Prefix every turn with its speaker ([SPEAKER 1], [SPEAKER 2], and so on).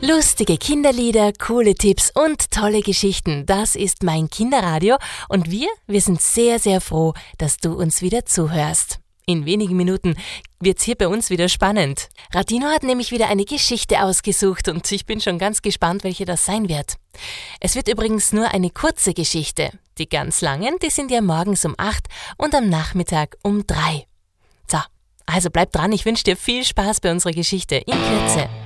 [SPEAKER 1] Lustige Kinderlieder, coole Tipps und tolle Geschichten. Das ist mein Kinderradio und wir sind sehr, sehr froh, dass du uns wieder zuhörst. In wenigen Minuten wird's hier bei uns wieder spannend. Radino hat nämlich wieder eine Geschichte ausgesucht und ich bin schon ganz gespannt, welche das sein wird. Es wird übrigens nur eine kurze Geschichte. Die ganz langen, die sind ja morgens um 8 und am Nachmittag um 3. So, also bleib dran, ich wünsche dir viel Spaß bei unserer Geschichte in Kürze.